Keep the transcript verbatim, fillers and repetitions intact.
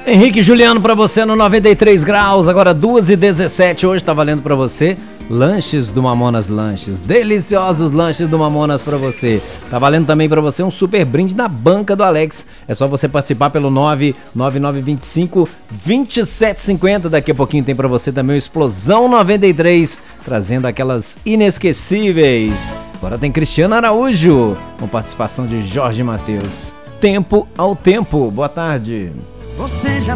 Henrique Juliano pra você no noventa e três graus, agora duas e dezessete. Hoje tá valendo pra você lanches do Mamonas Lanches, deliciosos lanches do Mamonas pra você. Tá valendo também pra você um super brinde na banca do Alex. É só você participar pelo nove nove nove dois cinco, dois sete cinco zero. Daqui a pouquinho tem pra você também o Explosão noventa e três, trazendo aquelas inesquecíveis. Agora tem Cristiano Araújo, com participação de Jorge Mateus. Tempo ao tempo. Boa tarde. Você já